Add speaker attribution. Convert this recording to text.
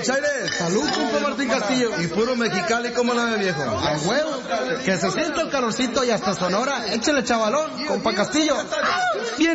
Speaker 1: Chaires.
Speaker 2: Salud, compa Martín Castillo.
Speaker 1: Y puro Mexicali, ¿cómo la ve, viejo?
Speaker 2: A huevo. Que se sienta el calorcito y hasta Sonora. Échale chavalón, compa Castillo. Bien